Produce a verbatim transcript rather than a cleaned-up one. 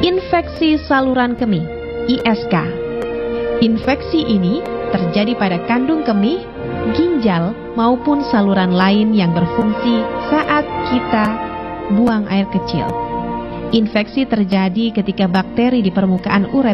Infeksi saluran kemih, I S K. Infeksi ini terjadi pada kandung kemih, ginjal, maupun saluran lain yang berfungsi saat kita buang air kecil. Infeksi terjadi ketika bakteri di permukaan ureter